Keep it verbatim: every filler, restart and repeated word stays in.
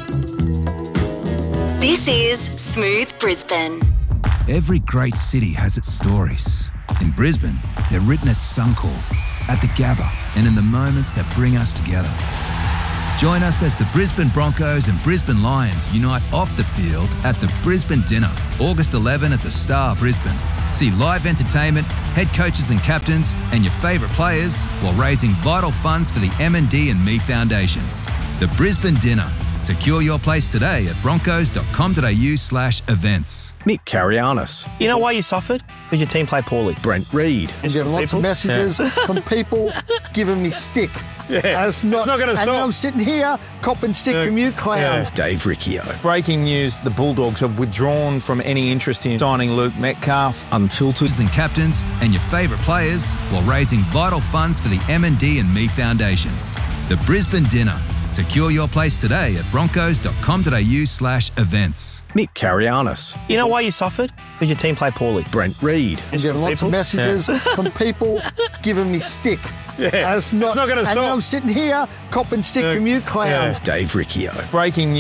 This is Smooth Brisbane. Every great city has its stories. In Brisbane, they're written at Suncorp, at the Gabba, and in the moments that bring us together. Join us as the Brisbane Broncos and Brisbane Lions unite off the field at the Brisbane Dinner, August eleventh at the Star Brisbane. See live entertainment, head coaches and captains, and your favourite players while raising vital funds for the M and D and Me Foundation. The Brisbane Dinner. Secure your place today at broncos.com.au slash events. Nick Carianis. You know why you suffered? Because your team played poorly. Brent Reid. I'm getting lots of messages Yeah. from people giving me stick. Yeah. And it's not, It's not gonna and stop. then I'm sitting here copping stick Yeah. from you clowns. Dave Riccio. Breaking news, the Bulldogs have withdrawn from any interest in signing Luke Metcalf. Unfiltered. And captains and your favourite players while raising vital funds for the M and D and Me Foundation. The Brisbane Dinner. Secure your place today at broncos.com.au slash events. Nick Carianis. You know why you suffered? Because your team played poorly. Brent Reid. I'm getting lots of People? messages from people giving me stick. Yeah. And it's not, It's not gonna and stop. then I'm sitting here copping stick Yeah. from you clowns. Dave Riccio. Breaking news.